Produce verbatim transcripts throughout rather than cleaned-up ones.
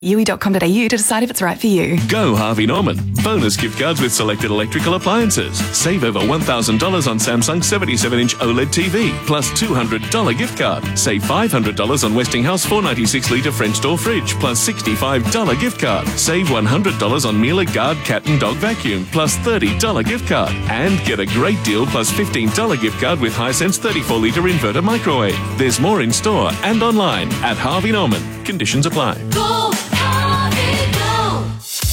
U I dot com dot a u to decide if it's right for you. Go Harvey Norman. Bonus gift cards with selected electrical appliances. Save over one thousand dollars on Samsung seventy-seven inch OLED T V, plus two hundred dollars gift card. Save five hundred dollars on Westinghouse four ninety-six litre French door fridge, plus sixty-five dollars gift card. Save one hundred dollars on Miele Guard cat and dog vacuum, plus thirty dollars gift card. And get a great deal plus fifteen dollars gift card with Hisense thirty-four litre inverter microwave. There's more in store and online at Harvey Norman. Conditions apply. Go Harvey, go!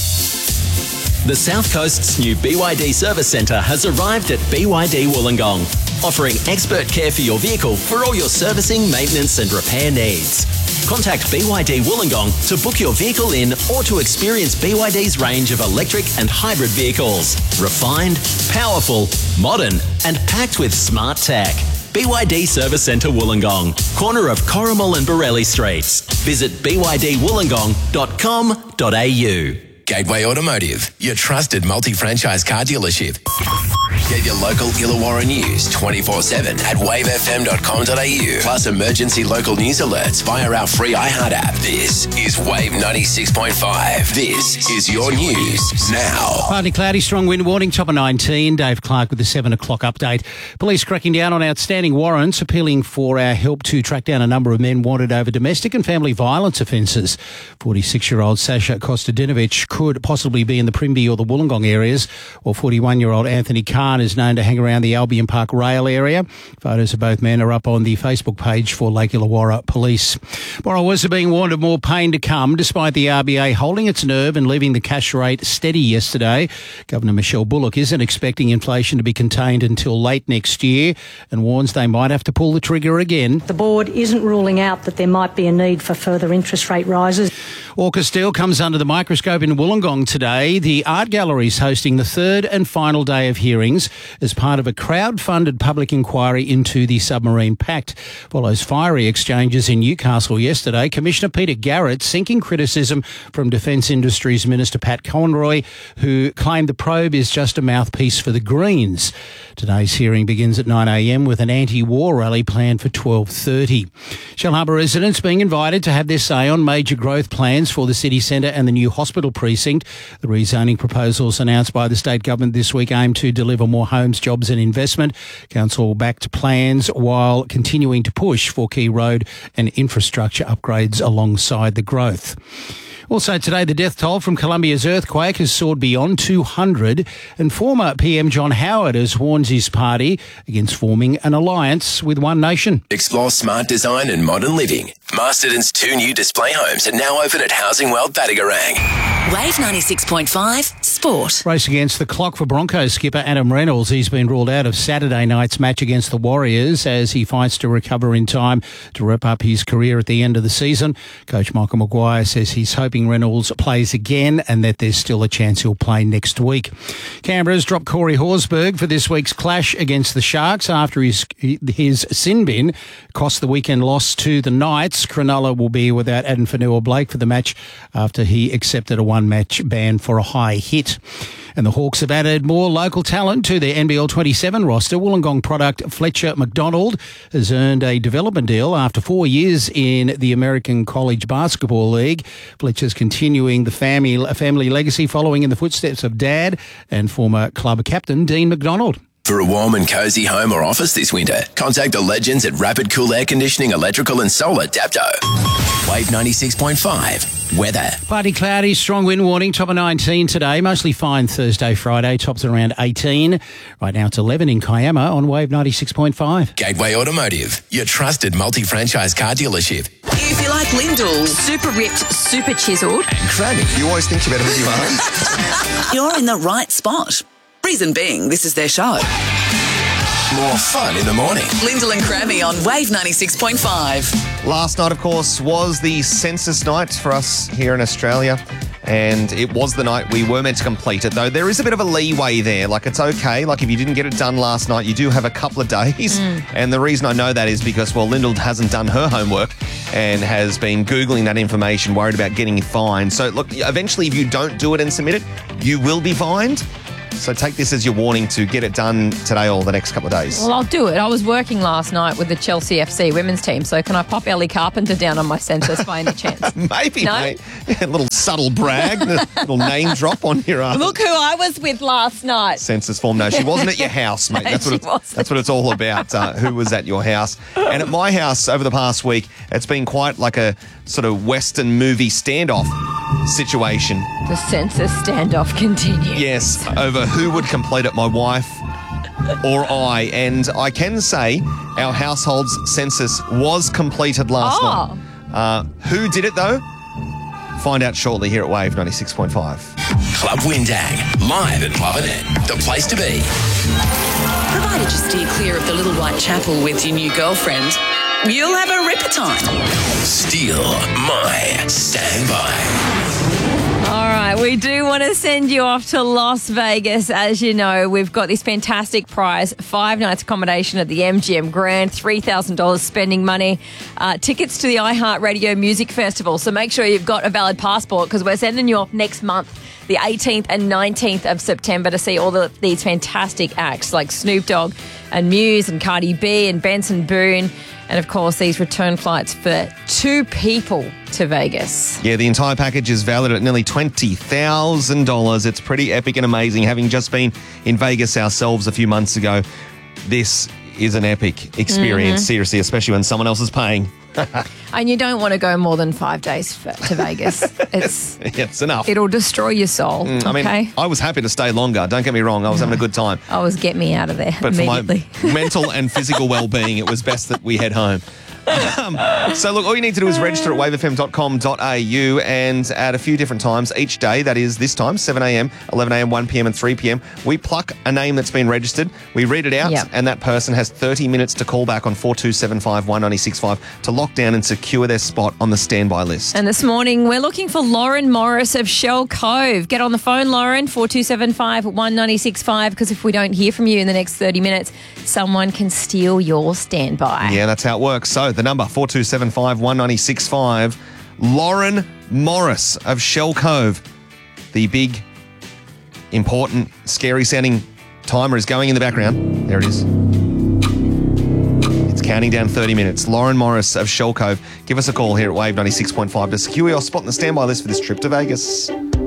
The South Coast's new B Y D service centre has arrived at B Y D Wollongong, offering expert care for your vehicle for all your servicing, maintenance and repair needs. Contact B Y D Wollongong to book your vehicle in or to experience B Y D's range of electric and hybrid vehicles. Refined, powerful, modern and packed with smart tech. B Y D Service Centre Wollongong, corner of Corrimal and Borelli Streets. Visit b y d wollongong dot com dot a u. Gateway Automotive, your trusted multi-franchise car dealership. Get your local Illawarra news twenty-four seven at wave f m dot com dot a u. Plus emergency local news alerts via our free iHeart app. This is Wave ninety-six point five. This is your news now. Partly cloudy, strong wind warning, top of nineteen. Dave Clark with the seven o'clock update. Police cracking down on outstanding warrants, appealing for our help to track down a number of men wanted over domestic and family violence offences. forty-six-year-old Sasha Kostadinovic could possibly be in the Primby or the Wollongong areas, while forty-one-year-old Anthony Khan is known to hang around the Albion Park rail area. Photos of both men are up on the Facebook page for Lake Illawarra Police. Borrowers are being warned of more pain to come, despite the R B A holding its nerve and leaving the cash rate steady yesterday. Governor Michelle Bullock isn't expecting inflation to be contained until late next year and warns they might have to pull the trigger again. The board isn't ruling out that there might be a need for further interest rate rises. Orca Steel comes under the microscope in Wollongong today. The art gallery is hosting the third and final day of hearings as part of a crowd-funded public inquiry into the submarine pact. Follows fiery exchanges in Newcastle yesterday. Commissioner Peter Garrett sinking criticism from Defence Industries Minister Pat Conroy, who claimed the probe is just a mouthpiece for the Greens. Today's hearing begins at nine a m with an anti-war rally planned for twelve thirty. Shellharbour residents being invited to have their say on major growth plans for the city centre and the new hospital precinct. The rezoning proposals announced by the state government this week aim to deliver more homes, jobs and investment. Council backed plans while continuing to push for key road and infrastructure upgrades alongside the growth. Also today, the death toll from Colombia's earthquake has soared beyond two hundred, and former P M John Howard has warned his party against forming an alliance with One Nation. Explore smart design and modern living. Masterton's two new display homes are now open at Housing World Battigarang. Wave ninety-six point five Sport. Race against the clock for Broncos skipper Adam Reynolds. He's been ruled out of Saturday night's match against the Warriors as he fights to recover in time to wrap up his career at the end of the season. Coach Michael Maguire says he's hoping Reynolds plays again and that there's still a chance he'll play next week. Canberra's dropped Corey Horsburgh for this week's clash against the Sharks after his his sin bin cost the weekend loss to the Knights. Cronulla will be without Adam Fanua-Blake for the match after he accepted a one-match ban for a high hit. And the Hawks have added more local talent to their N B L twenty-seven roster. Wollongong product Fletcher McDonald has earned a development deal after four years in the American College Basketball League. Fletcher's continuing the family, family legacy following in the footsteps of Dad and former club captain Dean McDonald. For a warm and cosy home or office this winter, contact the legends at Rapid Cool Air Conditioning, Electrical and Solar Dapto. Wave ninety-six point five. Weather. Partly cloudy, strong wind warning, top of nineteen today. Mostly fine Thursday, Friday, tops around eighteen. Right now it's eleven in Kiama on Wave ninety-six point five. Gateway Automotive, your trusted multi-franchise car dealership. If you like Lindell, super ripped, super chiselled, And Cranny. You always think you're better than you are. you're in the right spot. Reason being, this is their show. More fun in the morning. Lindell and Crammy on Wave ninety-six point five. Last night, of course, was the census night for us here in Australia, and it was the night we were meant to complete it, though there is a bit of a leeway there. Like, it's okay. Like, if you didn't get it done last night, you do have a couple of days. Mm. And the reason I know that is because, well, Lyndall hasn't done her homework and has been Googling that information, worried about getting fined. So, look, eventually, if you don't do it and submit it, you will be fined. So take this as your warning to get it done today or the next couple of days. Well, I'll do it. I was working last night with the Chelsea F C women's team, so can I pop Ellie Carpenter down on my census by any chance? Maybe, No? mate. A little subtle brag, a little name drop on your uh, Look who I was with last night. census form. No, she wasn't at your house, mate. No, That's what she it's, wasn't. that's what it's all about. Uh, who was at your house? And at my house over the past week, it's been quite like a sort of Western movie standoff situation. The census standoff continues. Yes, over who would complete it, my wife or I. And I can say our household's census was completed last Oh. night. Uh, who did it, though? Find out shortly here at Wave ninety-six point five. Club Windang, live at Lovenet. The place to be. Provided you steer clear of the Little White Chapel with your new girlfriend, you'll have a ripper time. Steal my standby. All right, we do want to send you off to Las Vegas. As you know, we've got this fantastic prize, five nights accommodation at the M G M Grand, three thousand dollars spending money, uh, tickets to the iHeartRadio Music Festival. So make sure you've got a valid passport because we're sending you off next month, the eighteenth and nineteenth of September, to see all the, these fantastic acts like Snoop Dogg and Muse and Cardi B and Benson Boone. And, of course, these return flights for two people to Vegas. Yeah, the entire package is valued at nearly twenty thousand dollars. It's pretty epic and amazing. Having just been in Vegas ourselves a few months ago, this is an epic experience, Mhm. seriously, especially when someone else is paying. And you don't want to go more than five days for, to Vegas. It's Yeah, it's enough. It'll destroy your soul, Mm, I mean, okay? I was happy to stay longer. Don't get me wrong. I was having a good time. Always get me out of there But for immediately. my mental and physical well-being, it was best that we head home. Um, so, look, all you need to do is register at wave f m dot com dot a u and at a few different times each day. That is this time, seven a m, eleven a m, one p m and three p m. We pluck a name that's been registered. We read it out, Yep. and that person has thirty minutes to call back on four two seven five, one nine six five to lock down and secure their spot on the standby list. And this morning, we're looking for Lauren Morris of Shell Cove. Get on the phone, Lauren, four two seven five, one nine six five, because if we don't hear from you in the next thirty minutes, someone can steal your standby. Yeah, that's how it works. So the number, four two seven five, one nine six five. Lauren Morris of Shell Cove. The big, important, scary-sounding timer is going in the background. There it is. It's counting down thirty minutes. Lauren Morris of Shell Cove. Give us a call here at Wave ninety-six point five to secure your spot in the standby list for this trip to Vegas.